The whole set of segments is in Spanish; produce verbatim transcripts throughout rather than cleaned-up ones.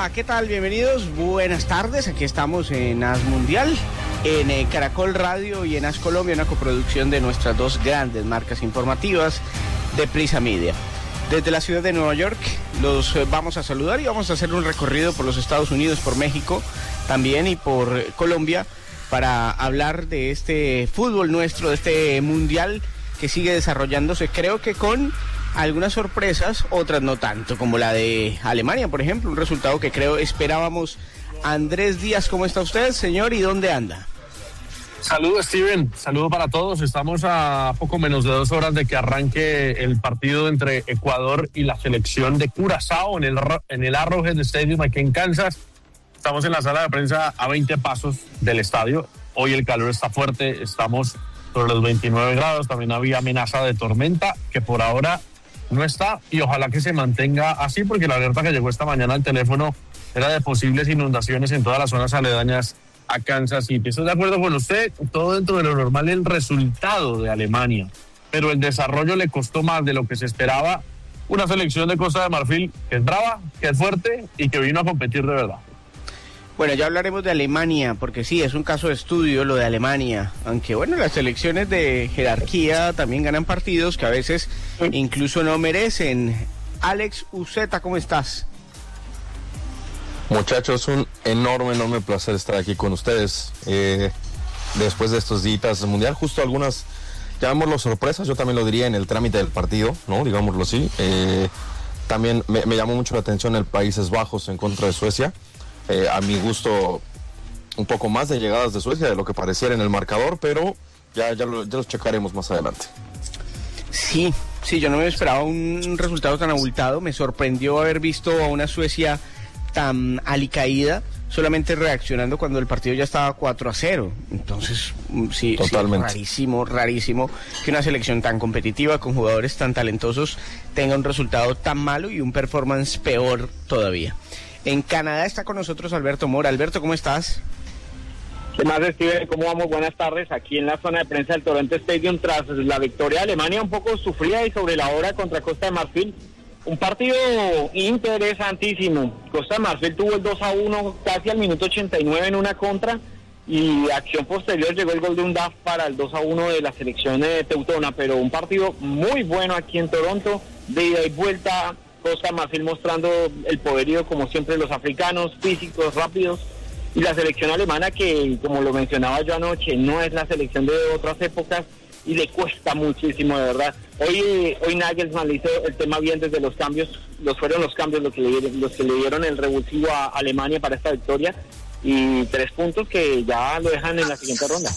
Hola, ¿qué tal? Bienvenidos, buenas tardes. Aquí estamos en As Mundial, en eh, Caracol Radio y en As Colombia, una coproducción de nuestras dos grandes marcas informativas de Prisa Media. Desde la ciudad de Nueva York los eh, vamos a saludar y vamos a hacer un recorrido por los Estados Unidos, por México también y por eh, Colombia para hablar de este fútbol nuestro, de este mundial que sigue desarrollándose, creo que con algunas sorpresas, otras no tanto, como la de Alemania, por ejemplo, un resultado que creo esperábamos. Andrés Díaz, ¿cómo está usted, señor, y dónde anda? Saludos, Steven, saludo para todos. Estamos a poco menos de dos horas de que arranque el partido entre Ecuador y la selección de Curazao en el, en el Arrowhead Stadium aquí en Kansas. Estamos en la sala de prensa a veinte pasos del estadio. Hoy el calor está fuerte, estamos sobre los veintinueve grados, también había amenaza de tormenta que por ahora no está y ojalá que se mantenga así, porque la alerta que llegó esta mañana al teléfono era de posibles inundaciones en todas las zonas aledañas a Kansas City. Estoy de acuerdo con usted, todo dentro de lo normal el resultado de Alemania, pero el desarrollo le costó más de lo que se esperaba. Una selección de Costa de Marfil que es brava, que es fuerte y que vino a competir de verdad. Bueno, ya hablaremos de Alemania, porque sí, es un caso de estudio lo de Alemania, aunque bueno, las selecciones de jerarquía también ganan partidos que a veces incluso no merecen. Alex Uceta, ¿cómo estás? Muchachos, un enorme, enorme placer estar aquí con ustedes. Eh, después de estos días del Mundial, justo algunas, llamémoslo sorpresas, yo también lo diría en el trámite del partido, ¿no? Digámoslo así. Eh, también me, me llamó mucho la atención el Países Bajos en contra de Suecia. Eh, a mi gusto, un poco más de llegadas de Suecia de lo que pareciera en el marcador, pero ya, ya, lo, ya los checaremos más adelante. Sí, sí, yo no me esperaba un resultado tan abultado. Me sorprendió haber visto a una Suecia tan alicaída, solamente reaccionando cuando el partido ya estaba cuatro a cero. Entonces, sí, Totalmente. sí, rarísimo, rarísimo que una selección tan competitiva, con jugadores tan talentosos, tenga un resultado tan malo y un performance peor todavía. En Canadá está con nosotros Alberto Mora. Alberto, ¿cómo estás? ¿Qué más, Steven? ¿Cómo vamos? Buenas tardes. Aquí en la zona de prensa del Toronto Stadium tras la victoria de Alemania un poco sufrida y sobre la hora contra Costa de Marfil. Un partido interesantísimo. Costa de Marfil tuvo el dos a uno casi al minuto ochenta y nueve en una contra y acción posterior llegó el gol de un D A F para el dos a uno de la selección de teutona, pero un partido muy bueno aquí en Toronto, de ida y vuelta. Costa de Marfil mostrando el poderío como siempre los africanos, físicos, rápidos, y la selección alemana que, como lo mencionaba yo anoche, no es la selección de otras épocas y le cuesta muchísimo, de verdad. Hoy hoy Nagelsmann le hizo el tema bien desde los cambios, los fueron los cambios los que le dieron, los que le dieron el revulsivo a Alemania para esta victoria y tres puntos que ya lo dejan en la siguiente ronda.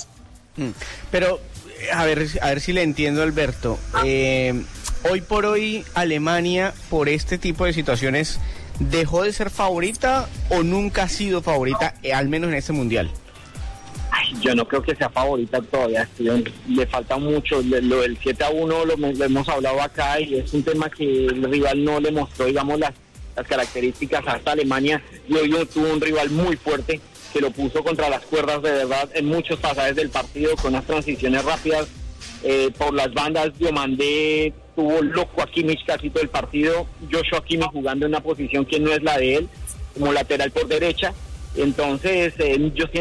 Pero, a ver, a ver si le entiendo, Alberto. Eh... Hoy por hoy, Alemania, por este tipo de situaciones, ¿dejó de ser favorita o nunca ha sido favorita, eh, al menos en este mundial? Ay, yo no creo que sea favorita todavía, le falta mucho. Lo del siete a uno lo, lo hemos hablado acá y es un tema que el rival no le mostró, digamos, las, las características hasta Alemania. Y hoy tuvo un rival muy fuerte que lo puso contra las cuerdas de verdad en muchos pasajes del partido, con unas transiciones rápidas eh, por las bandas. Diomandé tuvo loco a Kimmich casi todo el partido, Joshua Kimmich jugando en una posición que no es la de él, como lateral por derecha. Entonces eh, yo siento